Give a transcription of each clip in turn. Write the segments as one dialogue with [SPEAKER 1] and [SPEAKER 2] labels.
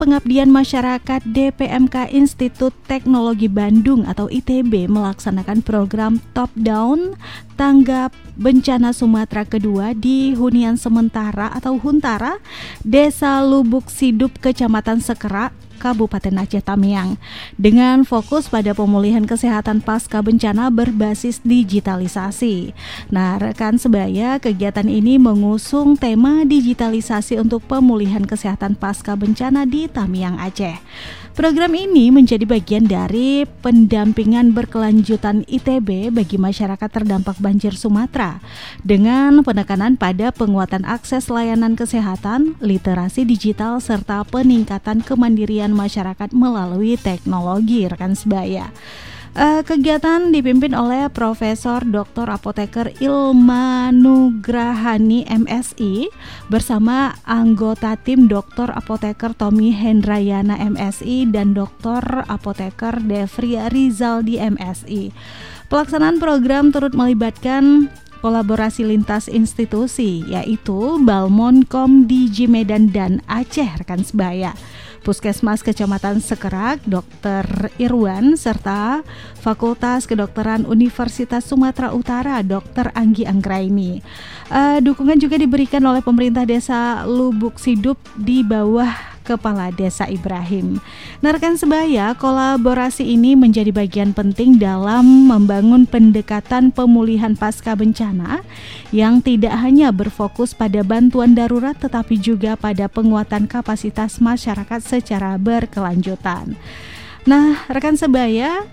[SPEAKER 1] Pengabdian Masyarakat DPMK Institut Teknologi Bandung atau ITB melaksanakan program Top Down Tanggap Bencana Sumatera Kedua di hunian sementara atau Huntara, Desa Lubuk Sidup, Kecamatan Sekerak, Kabupaten Aceh Tamiang, dengan fokus pada pemulihan kesehatan pasca bencana berbasis digitalisasi. Nah, rekan sebaya, kegiatan ini mengusung tema digitalisasi untuk pemulihan kesehatan pasca bencana di Tamiang, Aceh. Program ini menjadi bagian dari pendampingan berkelanjutan ITB bagi masyarakat terdampak banjir Sumatera dengan penekanan pada penguatan akses layanan kesehatan, literasi digital, serta peningkatan kemandirian masyarakat melalui teknologi, rekan sebaya. Kegiatan dipimpin oleh Profesor Dr. Apoteker Ilma Nugrahani MSI bersama anggota tim Dr. Apoteker Tommy Hendrayana MSI dan Dr. Apoteker Devri Rizaldi MSI. Pelaksanaan program turut melibatkan kolaborasi lintas institusi, yaitu Balmonkom, DG Medan dan Aceh, rekan sebaya, Puskesmas Kecamatan Sekerak, Dr. Irwan, serta Fakultas Kedokteran Universitas Sumatera Utara, Dr. Anggi Anggraini. Dukungan juga diberikan oleh pemerintah Desa Lubuk Sidup di bawah Kepala Desa Ibrahim. Nah, rekan sebaya, kolaborasi ini menjadi bagian penting dalam membangun pendekatan pemulihan pasca bencana yang tidak hanya berfokus pada bantuan darurat tetapi juga pada penguatan kapasitas masyarakat secara berkelanjutan. Nah, rekan sebaya,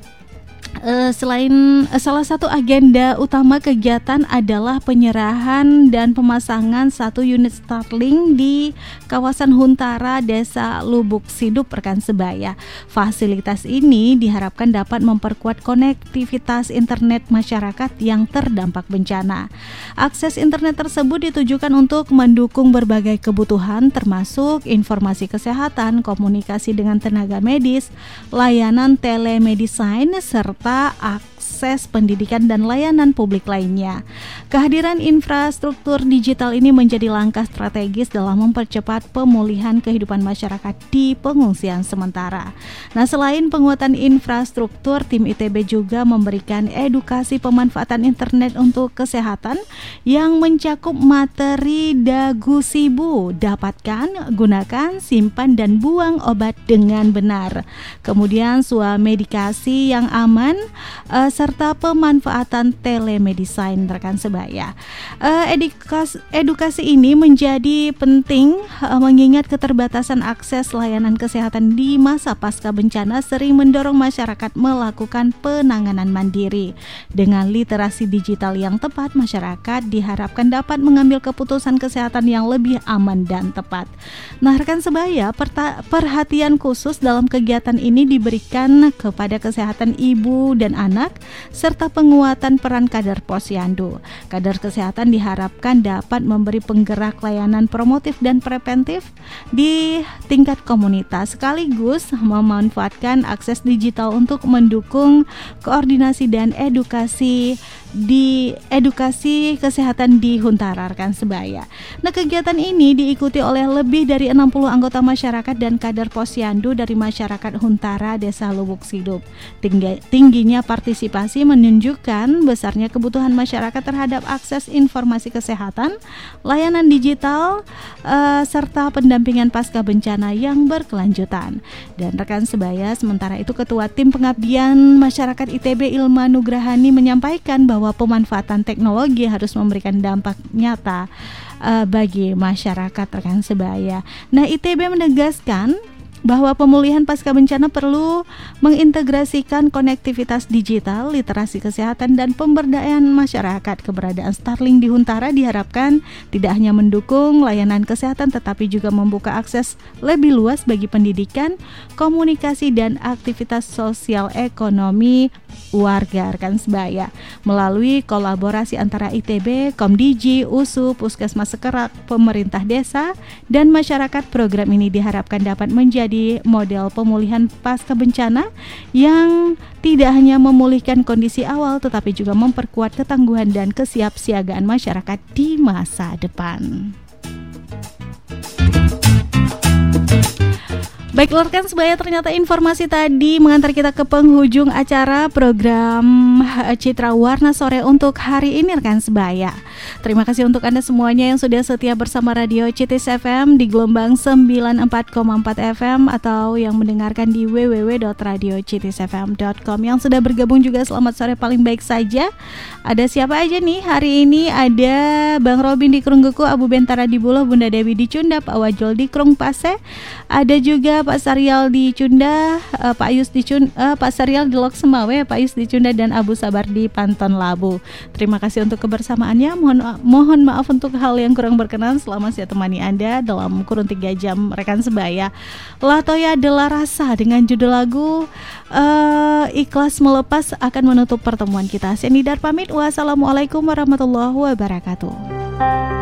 [SPEAKER 1] salah satu agenda utama kegiatan adalah penyerahan dan pemasangan 1 unit Starlink di kawasan Huntara, Desa Lubuk Sidup, rekan sebaya. Fasilitas ini diharapkan dapat memperkuat konektivitas internet masyarakat yang terdampak bencana. Akses internet tersebut ditujukan untuk mendukung berbagai kebutuhan termasuk informasi kesehatan, komunikasi dengan tenaga medis, layanan telemedicine, serta akses pendidikan dan layanan publik lainnya. Kehadiran infrastruktur digital ini menjadi langkah strategis dalam mempercepat pemulihan kehidupan masyarakat di pengungsian sementara. Nah, selain penguatan infrastruktur, tim ITB juga memberikan edukasi pemanfaatan internet untuk kesehatan yang mencakup materi dagu sibu, dapatkan, gunakan, simpan, dan buang obat dengan benar. Kemudian swamedikasi yang aman, serta pemanfaatan telemedicine, rekan sebaya. Edukasi ini menjadi penting mengingat keterbatasan akses layanan kesehatan di masa pasca bencana sering mendorong masyarakat melakukan penanganan mandiri. Dengan literasi digital yang tepat, masyarakat diharapkan dapat mengambil keputusan kesehatan yang lebih aman dan tepat. Nah, rekan sebaya, perhatian khusus dalam kegiatan ini diberikan kepada kesehatan ibu dan anak serta penguatan peran kader posyandu. Kader kesehatan diharapkan dapat memberi penggerak layanan promotif dan preventif di tingkat komunitas sekaligus memanfaatkan akses digital untuk mendukung koordinasi dan edukasi kesehatan di Huntara, rekan sebaya. Nah, kegiatan ini diikuti oleh lebih dari 60 anggota masyarakat dan kader posyandu dari masyarakat Huntara, Desa Lubuk Sidup. Tingginya partisipasi menunjukkan besarnya kebutuhan masyarakat terhadap akses informasi kesehatan, layanan digital, serta pendampingan pasca bencana yang berkelanjutan. Dan rekan sebaya, sementara itu Ketua Tim Pengabdian Masyarakat ITB Ilma Nugrahani menyampaikan bahwa pemanfaatan teknologi harus memberikan dampak nyata bagi masyarakat, rekan sebaya. Nah, ITB menegaskan bahwa pemulihan pasca bencana perlu mengintegrasikan konektivitas digital, literasi kesehatan, dan pemberdayaan masyarakat. Keberadaan Starlink di Huntara diharapkan tidak hanya mendukung layanan kesehatan tetapi juga membuka akses lebih luas bagi pendidikan, komunikasi, dan aktivitas sosial ekonomi warga, rekan sebaya. Melalui kolaborasi antara ITB, Komdigi, USU, Puskesmas Sekerak, pemerintah desa, dan masyarakat, program ini diharapkan dapat menjadi model pemulihan pasca bencana yang tidak hanya memulihkan kondisi awal tetapi juga memperkuat ketangguhan dan kesiapsiagaan masyarakat di masa depan. Baik rekan sebaya, ternyata informasi tadi mengantar kita ke penghujung acara program Citra Warna Sore untuk hari ini rekan sebaya. Terima kasih untuk Anda semuanya yang sudah setia bersama Radio Citis FM di gelombang 94,4 FM atau yang mendengarkan di www.radiocitisfm.com. Yang sudah bergabung juga selamat sore paling baik saja. Ada siapa aja nih hari ini? Ada Bang Robin di Krungguku, Abu Bentara di Buloh, Bunda Dewi di Cunda, Pak Wajol di Krung Pase. Ada juga Pak Sarial di Cunda, Pak Yus di Cunda, Pak Sarial di Lok Semawe, Pak Yus di Cunda, dan Abu Sabar di Panton Labu. Terima kasih untuk kebersamaannya. Mohon maaf untuk hal yang kurang berkenan selama saya temani Anda dalam kurun 3 jam rekan sebaya. Latoya Dela Rasa dengan judul lagu Ikhlas Melepas akan menutup pertemuan kita. Saya Nidar pamit. Wassalamualaikum warahmatullahi wabarakatuh.